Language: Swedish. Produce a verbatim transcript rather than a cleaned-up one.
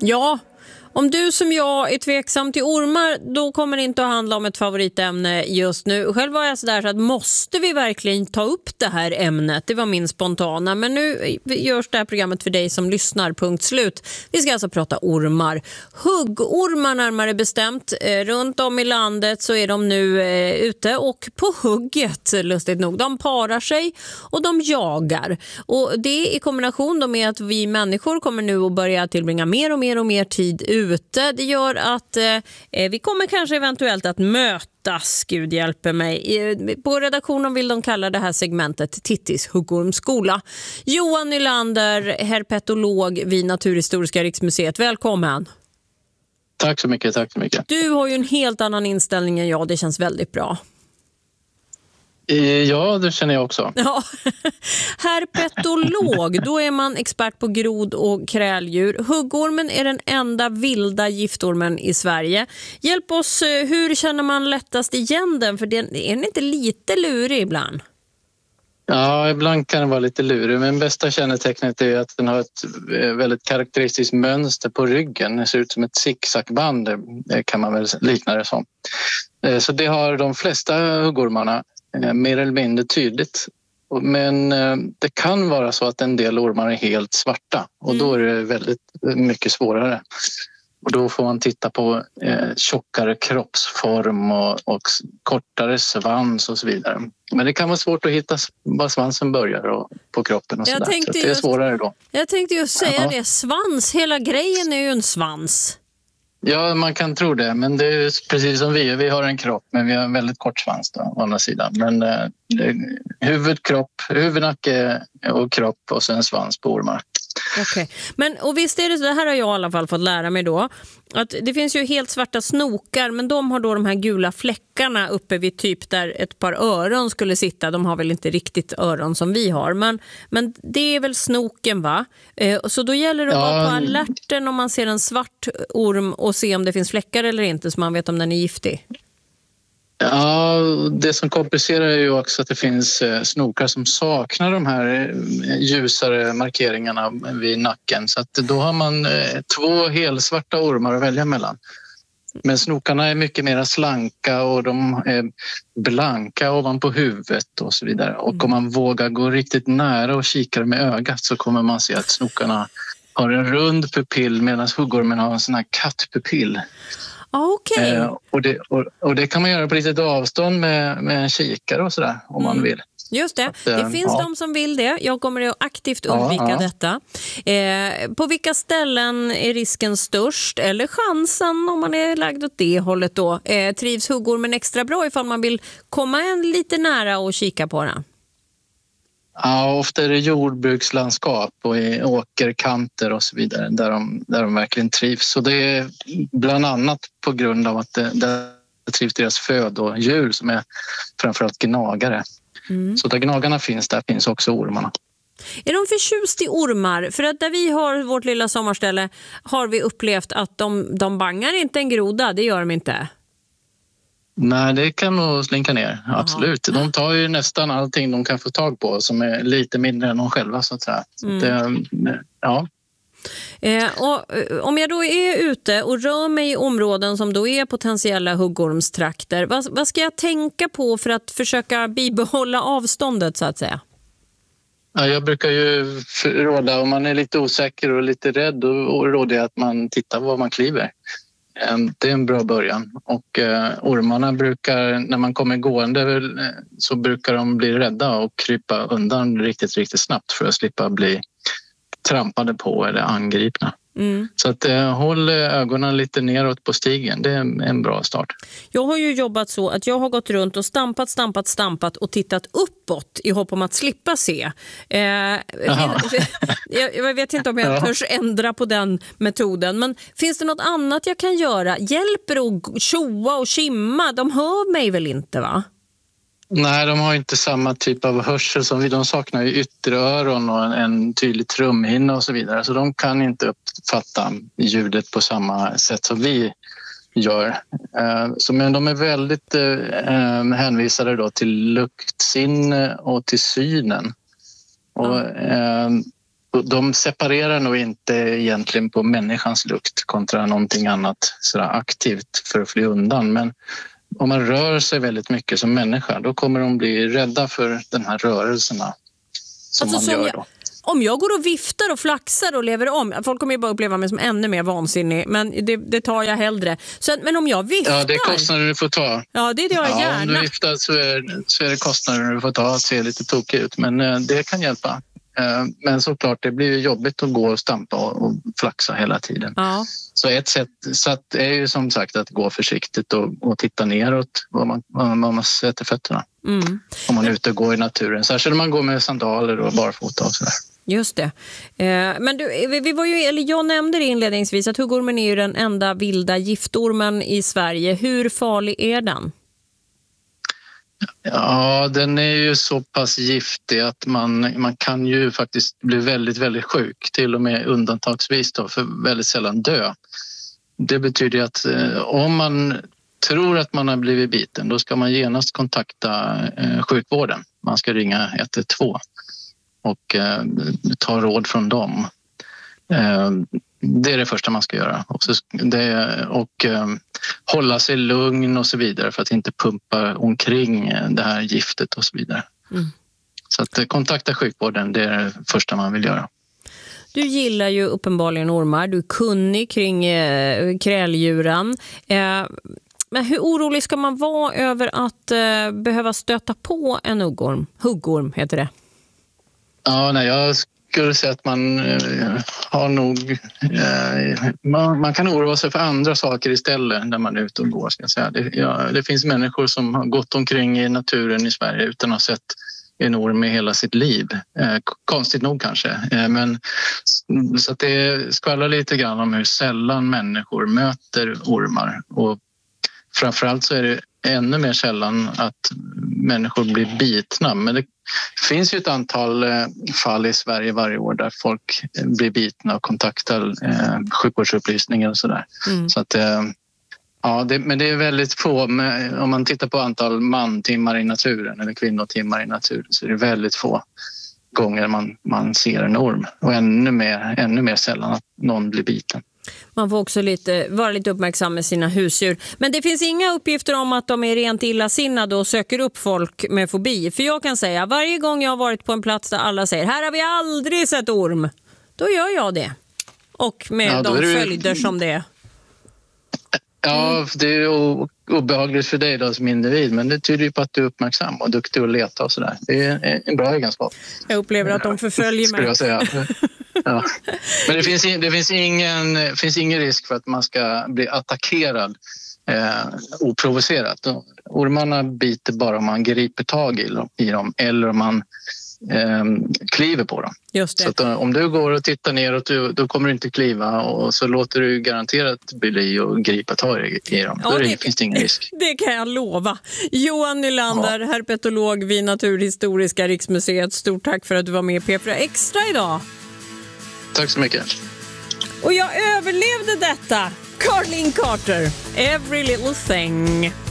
Ja, om du som jag är tveksam till ormar, då kommer det inte att handla om ett favoritämne just nu. Själv var jag sådär så att måste vi verkligen ta upp det här ämnet? Det var min spontana, men nu görs det här programmet för dig som lyssnar, punkt slut. Vi ska alltså prata ormar. Huggormar närmare bestämt. Runt om i landet så är de nu eh, ute och på hugget, lustigt nog. De parar sig och de jagar. Och det i kombination då med att vi människor kommer nu att börja tillbringa mer och mer och mer tid ute. Det gör att eh, vi kommer kanske eventuellt att mötas, Gud hjälper mig. På redaktionen vill de kalla det här segmentet Tittis huggormskola. Johan Nylander, herpetolog vid Naturhistoriska riksmuseet. Välkommen. Tack så mycket, tack så mycket. Du har ju en helt annan inställning än jag, det känns väldigt bra. Ja, det känner jag också. Ja. Herpetolog, då är man expert på grod- och kräldjur. Huggormen är den enda vilda giftormen i Sverige. Hjälp oss, hur känner man lättast igen den? För den är den inte lite lurig ibland? Ja, ibland kan den vara lite lurig, men bästa kännetecknet är att den har ett väldigt karaktäristiskt mönster på ryggen. Det ser ut som ett zigzagband, det kan man väl likna det som. Så det har de flesta huggormarna. Mer eller mindre tydligt. Men det kan vara så att en del ormar är helt svarta och då är det väldigt mycket svårare. Och då får man titta på eh, tjockare kroppsform och, och kortare svans och så vidare. Men det kan vara svårt att hitta var svansen börjar och, på kroppen och sådär. Så det är svårare då. Jag tänkte ju säga ja. det, svans, hela grejen är ju en svans. Ja, man kan tro det, men det är precis som vi. Vi har en kropp, men vi har en väldigt kort svans då, å andra sidan. Men eh, huvud, kropp, huvudnacke och kropp och sen svans på ormar. Okej, okay. Men och visst är det så, det här har jag i alla fall fått lära mig då, att det finns ju helt svarta snokar, men de har då de här gula fläckarna uppe vid typ där ett par öron skulle sitta. De har väl inte riktigt öron som vi har, men, men det är väl snoken, va? Eh, så då gäller det att ja. vara på alerten om man ser en svart orm och se om det finns fläckar eller inte, så man vet om den är giftig. Ja, det som komplicerar är ju också att det finns snokar som saknar de här ljusare markeringarna vid nacken. Så att då har man två helsvarta ormar att välja mellan. Men snokarna är mycket mer slanka och de är blanka ovanpå huvudet och så vidare. Och om man vågar gå riktigt nära och kika med ögat så kommer man se att snokarna har en rund pupill medan huggormen har en sån här kattpupill. Okay. Eh, och, det, och, och det kan man göra på litet avstånd med, med en kikare och sådär om mm. man vill. Just det, att, det eh, finns ja. de som vill det. Jag kommer att aktivt undvika ja, ja. detta. Eh, på vilka ställen är risken störst eller chansen om man är lagd åt det hållet då? Eh, trivs huggormen extra bra ifall man vill komma en lite nära och kika på den? Ja, ofta är det jordbrukslandskap och i åkerkanter och så vidare där de, där de verkligen trivs. Så det är bland annat på grund av att det, där trivs deras födodjur som är framförallt gnagare. Mm. Så där gnagarna finns, där finns också ormarna. Är de förtjust i ormar? För att där vi har vårt lilla sommarställe har vi upplevt att de, de bangar inte en groda, det gör de inte. Nej, det kan nog slinka ner, absolut. De tar ju nästan allting de kan få tag på som är lite mindre än de själva så att säga. Så mm. att, ja. Eh, och, om jag då är ute och rör mig i områden som då är potentiella huggormstrakter, vad, vad ska jag tänka på för att försöka bibehålla avståndet så att säga? Ja, jag brukar ju råda, om man är lite osäker och lite rädd, och råder jag att man tittar var man kliver. Det är en bra början. Och eh, ormarna brukar, när man kommer gående så brukar de bli rädda och krypa undan riktigt, riktigt snabbt för att slippa bli trampade på eller angripna. Mm. Så att eh, håll ögonen lite neråt på stigen, det är en bra start. Jag har ju jobbat så att jag har gått runt och stampat, stampat, stampat och tittat uppåt i hopp om att slippa se. Eh, jag, jag vet inte om jag törs ändra på den metoden, men finns det något annat jag kan göra? Hjälper att tjoa och kimma? De hör mig väl inte, va? Nej, de har inte samma typ av hörsel som vi. De saknar ju ytteröron och en, en tydlig trumhinna och så vidare. Så de kan inte uppfatta ljudet på samma sätt som vi gör. Eh, så, men de är väldigt eh, hänvisade då till luktsinne och till synen. Och, eh, de separerar nog inte egentligen på människans lukt kontra någonting annat sådär aktivt för att fly undan. Men om man rör sig väldigt mycket som människa, då kommer de bli rädda för den här rörelserna som alltså, man som gör jag, då. Om jag går och viftar och flaxar och lever om, folk kommer ju bara uppleva mig som ännu mer vansinnig, men det, det tar jag hellre. Så, men om jag viftar... Ja, det är kostnader du får ta. Ja, det gör jag ja, gärna. Om du viftar så är, så är det kostnader du får ta att se lite tokig ut, men eh, det kan hjälpa. Eh, men såklart, det blir ju jobbigt att gå och stampa och, och flaxa hela tiden. Ja. Så ett sätt så att är ju som sagt att gå försiktigt och, och titta neråt var man, var man sätter fötterna. Mm. Om man är ute och går i naturen. Särskilt om man går med sandaler och barfota och sådär. Just det. Eh, men du, vi var ju, eller jag nämnde det inledningsvis att huggormen är ju den enda vilda giftormen i Sverige. Hur farlig är den? Ja, den är ju så pass giftig att man, man kan ju faktiskt bli väldigt, väldigt sjuk. Till och med undantagsvis då, för väldigt sällan dö. Det betyder att eh, om man tror att man har blivit biten, då ska man genast kontakta eh, sjukvården. Man ska ringa ett ett två och eh, ta råd från dem. Eh, det är det första man ska göra. Och, så, det, och eh, hålla sig lugn och så vidare för att inte pumpa omkring det här giftet och så vidare. Mm. Så att eh, kontakta sjukvården, det är det första man vill göra. Du gillar ju uppenbarligen ormar. Du är kunnig kring eh, kräldjuren. Eh, men hur orolig ska man vara över att eh, behöva stöta på en huggorm? Huggorm heter det. Ja, nej, jag skulle säga att man eh, har nog... Eh, man, man kan oroa sig för andra saker istället när man är ute och går. Ska jag säga. Det, ja, det finns människor som har gått omkring i naturen i Sverige utan att ha sett en orm i hela sitt liv. Eh, konstigt nog kanske. Eh, men, så att det skvallrar lite grann om hur sällan människor möter ormar. Och framförallt så är det ännu mer sällan att människor blir bitna. Men det finns ju ett antal fall i Sverige varje år där folk blir bitna och kontaktar eh, sjukvårdsupplysningar och sådär. Mm. Så att, eh, ja, det, men det är väldigt få. Med, om man tittar på antal mantimmar i naturen eller kvinnotimmar i naturen så är det väldigt få gånger man, man ser en orm. Och ännu mer, ännu mer sällan att någon blir biten. Man får också lite, vara lite uppmärksam med sina husdjur. Men det finns inga uppgifter om att de är rent illasinnade och söker upp folk med fobi. För jag kan säga, varje gång jag har varit på en plats där alla säger här har vi aldrig sett orm, då gör jag det. Och med ja, de du... följder som det är. Ja, det är obehagligt för dig då som individ, men det tyder ju på att du är uppmärksam och duktig att leta och sådär. Det är en bra egenskap. Jag upplever att de förföljer mig. Jag säga. Ja. Men det finns, det finns, ingen, finns ingen risk för att man ska bli attackerad eh, oprovocerat. Ormarna biter bara om man griper tag i dem, i dem eller om man eh, kliver på dem. Just det. Så att, om du går och tittar neråt, då kommer du inte kliva och så låter du garanterat bli och gripa tag i dem. Ja, då det, finns det ingen risk. Det kan jag lova. Johan Nylander, ja. herpetolog vid Naturhistoriska riksmuseet. Stort tack för att du var med i P fyra Extra idag. Tack så mycket. Och jag överlevde detta. Carlene Carter, Every Little Thing.